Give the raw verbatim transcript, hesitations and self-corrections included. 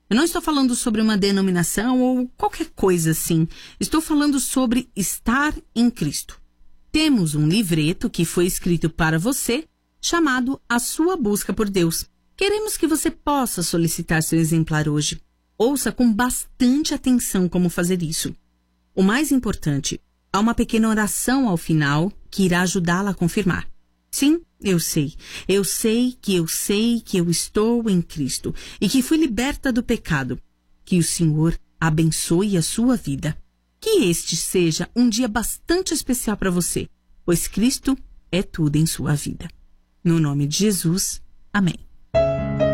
Eu não estou falando sobre uma denominação ou qualquer coisa assim. Estou falando sobre estar em Cristo. Temos um livreto que foi escrito para você, chamado A Sua Busca por Deus. Queremos que você possa solicitar seu exemplar hoje. Ouça com bastante atenção como fazer isso. O mais importante, há uma pequena oração ao final que irá ajudá-la a confirmar. Sim, eu sei. Eu sei que eu sei que eu estou em Cristo e que fui liberta do pecado. Que o Senhor abençoe a sua vida. Que este seja um dia bastante especial para você, pois Cristo é tudo em sua vida. No nome de Jesus, amém.